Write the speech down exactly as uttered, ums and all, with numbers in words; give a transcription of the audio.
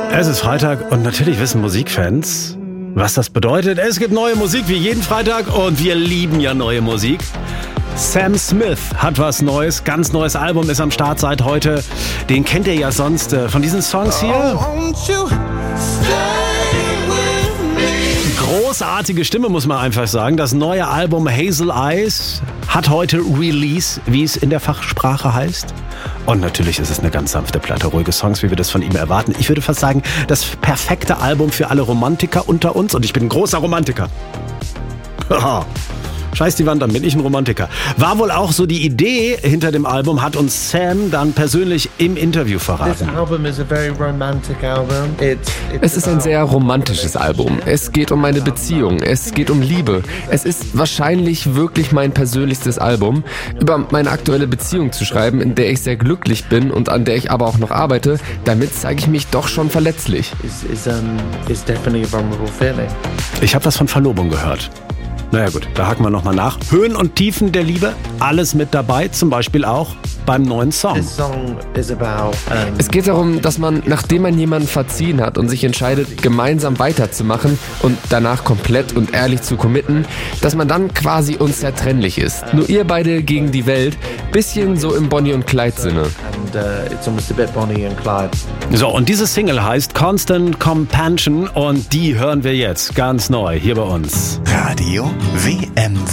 Es ist Freitag und natürlich wissen Musikfans, was das bedeutet. Es gibt neue Musik wie jeden Freitag und wir lieben ja neue Musik. Sam Smith hat was Neues, ganz neues Album ist am Start seit heute. Den kennt ihr ja sonst äh, von diesen Songs hier. Großartige Stimme, muss man einfach sagen. Das neue Album Hazel Eyes hat heute Release, wie es in der Fachsprache heißt. Und natürlich ist es eine ganz sanfte Platte, ruhige Songs, wie wir das von ihm erwarten. Ich würde fast sagen, das perfekte Album für alle Romantiker unter uns. Und ich bin ein großer Romantiker. Haha. Scheiß die Wand an, bin ich ein Romantiker. War wohl auch so die Idee hinter dem Album, hat uns Sam dann persönlich im Interview verraten. Es ist ein sehr romantisches Album. Es geht um meine Beziehung, es geht um Liebe. Es ist wahrscheinlich wirklich mein persönlichstes Album. Über meine aktuelle Beziehung zu schreiben, in der ich sehr glücklich bin und an der ich aber auch noch arbeite, damit zeige ich mich doch schon verletzlich. Ich habe was von Verlobung gehört. Naja gut, da haken wir nochmal nach. Höhen und Tiefen der Liebe, alles mit dabei, zum Beispiel auch beim neuen Song. Es geht darum, dass man, nachdem man jemanden verziehen hat und sich entscheidet, gemeinsam weiterzumachen und danach komplett und ehrlich zu committen, dass man dann quasi unzertrennlich ist. Nur ihr beide gegen die Welt, bisschen so im Bonnie und Clyde Sinne. So, und diese Single heißt Constant Compassion und die hören wir jetzt ganz neu hier bei uns. Radio W M